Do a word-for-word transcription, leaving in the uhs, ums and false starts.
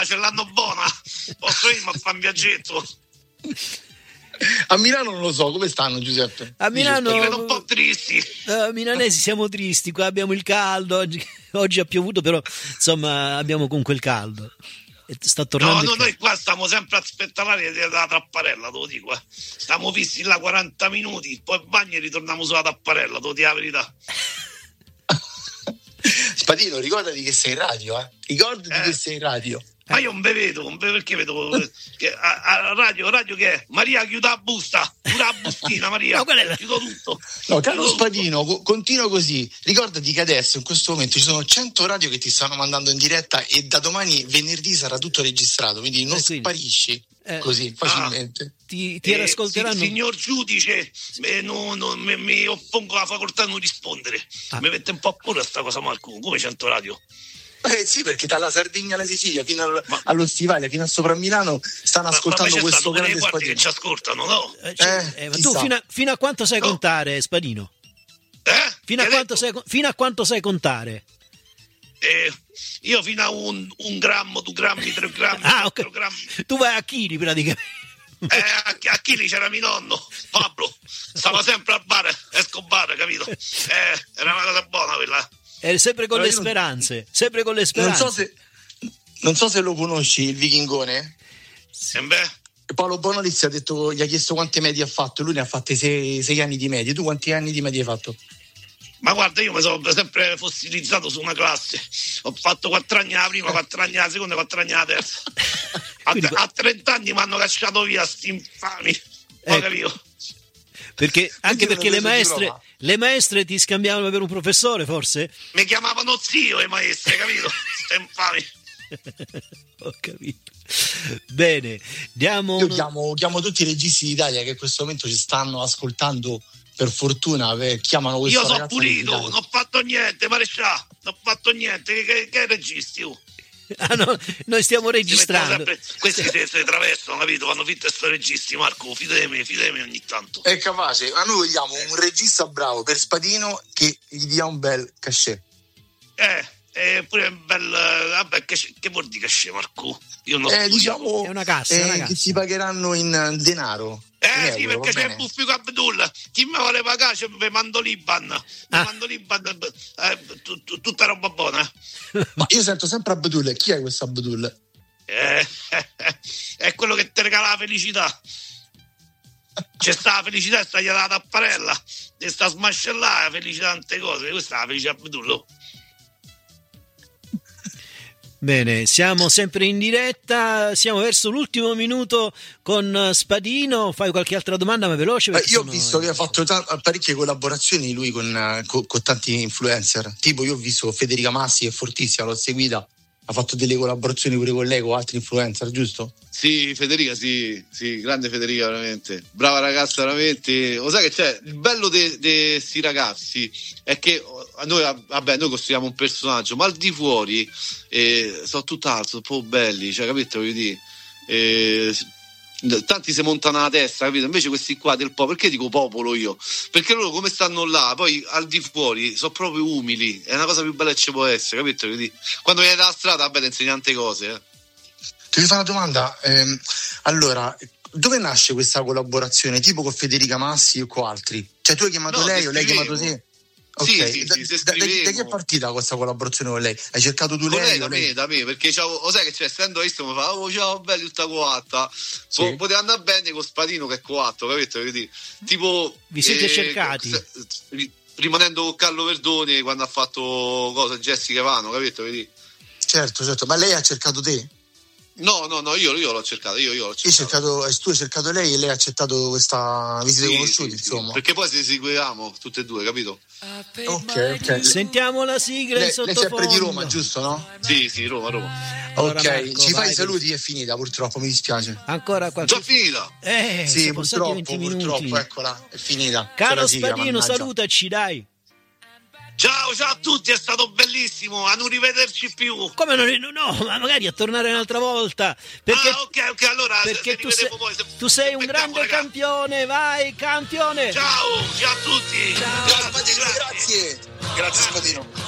là ce l'hanno buona, posso irmi a fare un viaggetto? A Milano non lo so, come stanno Giuseppe? A Milano Mi vedo un po' tristi. Uh, milanesi siamo tristi, qua abbiamo il caldo, oggi, oggi ha piovuto però insomma abbiamo comunque il caldo. E sta tornando. No, no, noi qua stiamo sempre a aspettare la tapparella, te lo dico. Eh. Stiamo fissi là quaranta minuti, poi bagno e ritorniamo sulla tapparella, te lo dico la verità. Spadino, ricordati che sei in radio, eh? Ricordati eh. che sei in radio. Ma io non bevedo, non bevo perché vedo che a, a radio, radio che è? Maria chiuda la busta, chiuda la bustina Maria, no, la... chiudo tutto. No, caro chiudo Spadino, tutto. Continua così. Ricordati che adesso in questo momento ci sono cento radio che ti stanno mandando in diretta e da domani venerdì sarà tutto registrato, quindi non eh, quindi, sparisci eh, così facilmente. Ah, ti ti eh, ascolteranno. Sì, signor giudice, eh, no, no, mi, mi oppongo alla facoltà di non rispondere. Ah. Mi mette un po' a pure sta cosa, Marco, come cento radio. Eh sì, perché dalla Sardegna alla Sicilia fino al, ma, allo Stivale fino a sopra a Milano stanno ma, ascoltando ma questo grande Spadino che ci ascoltano, no? Eh, cioè, eh, eh, ma tu fino a, fino a quanto sai no. contare, Spadino? Eh? Fino a, quanto sai, fino a quanto sai contare? Eh, io fino a un, un grammo, due grammi, tre grammi, ah, okay. grammi. Tu vai a chili praticamente. Eh, a, a chili c'era mio nonno, Pablo, stava sempre al bar, Escobar, capito? Eh, era una cosa buona quella. È sempre con allora le speranze, non, sempre con le speranze. Non so se, non so se lo conosci, il vichingone. Sì. Eh beh. Paolo Bonolis ha detto, gli ha chiesto quante medie ha fatto. Lui ne ha fatte sei, sei anni di medie. Tu quanti anni di medie hai fatto? Ma guarda, io mi sono sempre fossilizzato su una classe. Ho fatto quattro anni alla prima, quattro anni alla seconda, quattro anni alla terza. A, Quindi, a trenta anni mi hanno cacciato via, sti infami. Ho ecco. capito. Perché, anche perché le maestre, le maestre ti scambiavano per un professore, forse? Mi chiamavano zio le maestre, capito? Ste infami. Ho capito. Bene, diamo Io uno... chiamo, chiamo tutti i registi d'Italia che in questo momento ci stanno ascoltando, per fortuna, per, chiamano questo io sono pulito, non ho fatto niente, marescià, non ho fatto niente, che, che, che registi tu? Ah, no, noi stiamo registrando. Sempre, questi si, si travestono, capito? Vanno finto e sono registi, Marco, fidati di me, fidati di me ogni tanto. È capace, ma noi vogliamo un regista bravo per Spadino che gli dia un bel cachet. Eh, è pure un bel, vabbè, che, che vuol dire cachet, Marco? Io non eh, diciamo, è una cassa, eh, una cassa. Che ti pagheranno in denaro. Eh in sì, euro, perché c'è il buffi con Abdul. Chi mi vuole pagare, cioè, vi mando l'Iban. Vi ah. mando l'Iban, eh, t- t- tutta roba buona. Ma io sento sempre Abdul. Chi è questo Abdul? Eh, è quello che ti regala la felicità. C'è sta la felicità e sta gli data tapparella. E sta smascellata la felicità tante cose. Questa è la felicità Abdul. Bene, siamo sempre in diretta, siamo verso l'ultimo minuto con Spadino. Fai qualche altra domanda, ma veloce? Eh, io ho visto che ha fatto t- parecchie collaborazioni lui con, con, con tanti influencer. Tipo, io ho visto Federica Massi, è fortissima, l'ho seguita. Ha fatto delle collaborazioni pure con lei, con altri influencer, giusto? Sì, Federica, sì, sì, grande Federica, veramente. Brava ragazza, veramente. Lo sai che c'è? Il bello di questi ragazzi è che noi, vabbè, noi costruiamo un personaggio, ma al di fuori eh, sono tutt'altro, sono proprio belli, cioè, capito? Voglio dire, eh, tanti si montano alla testa, capito? Invece questi qua del popolo, perché dico popolo io? Perché loro come stanno là, poi al di fuori sono proprio umili, è una cosa più bella che ci può essere, capito? Quando vieni dalla strada, vabbè, ti insegna tante cose, eh. Ti devo fare una domanda, ehm, allora, dove nasce questa collaborazione, tipo con Federica Massi o con altri? Cioè tu hai chiamato no, lei o lei ha chiamato te? Okay. Sì, sì, sì, da, da, da che è partita questa collaborazione con lei? Hai cercato tu lei? lei da lei? me, da me, perché lo sai che c'è, essendo visto mi fa, oh ciao belli tutta coatta, sì. Poteva andare bene con Spadino che è coatto, capito? Tipo vi siete eh, cercati se, rimanendo con Carlo Verdone quando ha fatto cosa Jessica Ivano, capito? Vedi? Certo, certo, ma lei ha cercato te? No, no, no, io, io l'ho cercato, io, io l'ho cercato. Io cercato, tu hai cercato lei e lei ha accettato questa visita sì, conosciuti, sì, insomma. Sì, perché poi se seguivamo tutte e due, capito? Ok, ok. Sentiamo la sigla lei, in sottofondo. Lei è sempre di Roma, giusto, no? Sì, sì, Roma, Roma. Allora, ok, Marco, ci fai vai, i saluti, è finita, purtroppo, mi dispiace. Ancora qualche... Già finita? Eh, sì, purtroppo, venti purtroppo, minuti. eccola, è finita. Caro sigla, Spadino, mannaggia. salutaci, dai. Ciao, ciao a tutti, è stato bellissimo, a non rivederci più. Come non, no, ma magari a tornare un'altra volta. Perché, ah, ok, ok, allora perché se tu, sei, poi, se, tu sei un grande ragazzi. campione, vai, campione. Ciao, ciao a tutti. Ciao, Grazie, Spadino, grazie. grazie. Grazie, Spadino.